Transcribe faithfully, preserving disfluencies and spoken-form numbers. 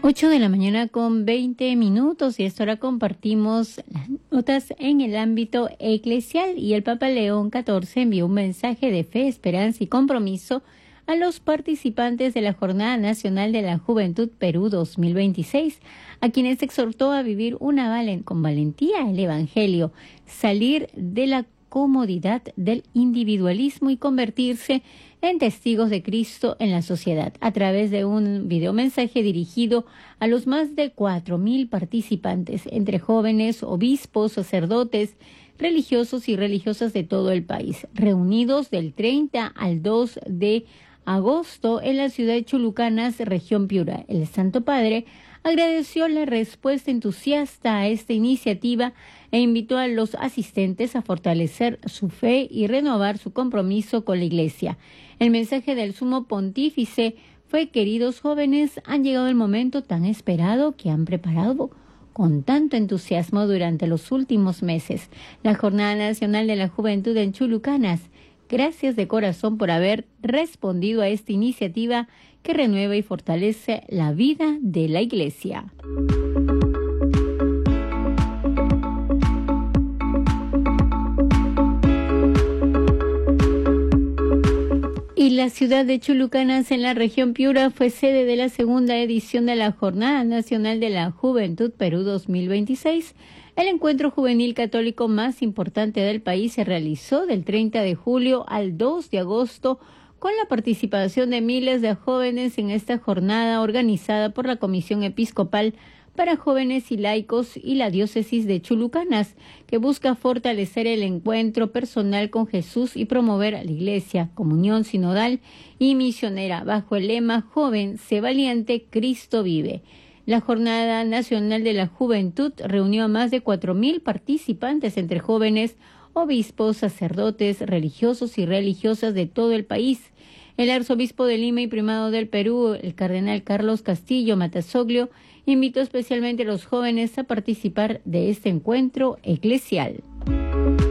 Ocho de la mañana con veinte minutos y a esta hora compartimos las notas en el ámbito eclesial y el Papa León catorce envió un mensaje de fe, esperanza y compromiso a los participantes de la Jornada Nacional de la Juventud Perú dos mil veintiséis, a quienes exhortó a vivir una valen con valentía el Evangelio, salir de la comodidad del individualismo y convertirse en testigos de Cristo en la sociedad, a través de un videomensaje dirigido a los más de cuatro mil participantes, entre jóvenes, obispos, sacerdotes, religiosos y religiosas de todo el país, reunidos del treinta al dos de agosto en la ciudad de Chulucanas, región Piura. El Santo Padre agradeció la respuesta entusiasta a esta iniciativa e invitó a los asistentes a fortalecer su fe y renovar su compromiso con la Iglesia. El mensaje del Sumo Pontífice fue: queridos jóvenes, han llegado el momento tan esperado que han preparado con tanto entusiasmo durante los últimos meses, la Jornada Nacional de la Juventud en Chulucanas. Gracias de corazón por haber respondido a esta iniciativa que renueva y fortalece la vida de la Iglesia. Y la ciudad de Chulucanas, en la región Piura, fue sede de la segunda edición de la Jornada Nacional de la Juventud Perú dos mil veintiséis. El encuentro juvenil católico más importante del país se realizó del treinta de julio al dos de agosto con la participación de miles de jóvenes en esta jornada organizada por la Comisión Episcopal para Jóvenes y Laicos y la Diócesis de Chulucanas, que busca fortalecer el encuentro personal con Jesús y promover a la Iglesia, comunión sinodal y misionera, bajo el lema Joven, sé valiente, Cristo vive. La Jornada Nacional de la Juventud reunió a más de cuatro mil participantes entre jóvenes, obispos, sacerdotes, religiosos y religiosas de todo el país. El arzobispo de Lima y primado del Perú, el cardenal Carlos Castillo Matasoglio, invitó especialmente a los jóvenes a participar de este encuentro eclesial.